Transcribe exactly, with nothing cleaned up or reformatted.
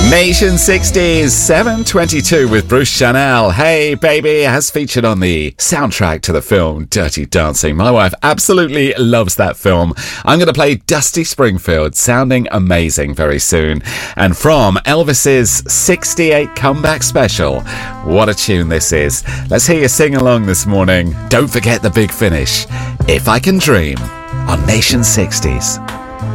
Nation sixties, seven twenty-two with Bruce Chanel. Hey Baby has featured on the soundtrack to the film Dirty Dancing. My wife absolutely loves that film. I'm going to play Dusty Springfield, sounding amazing, very soon. And from Elvis's sixty-eight comeback special, what a tune this is. Let's hear you sing along this morning. Don't forget the big finish, If I Can Dream, on Nation sixties.